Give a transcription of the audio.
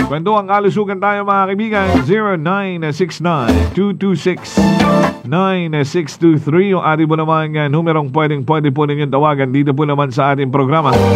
Kwentuhan kalusugan tayo mga kaibigan. 0969-226-9623 yung ating po namang numerong pwede po ninyong tawagan dito po naman sa ating programa.